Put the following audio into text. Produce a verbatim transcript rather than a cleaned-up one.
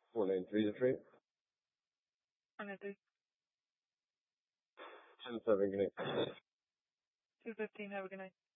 four nine three to three. one nine three. ten seven, good night. two fifteen, have a good night.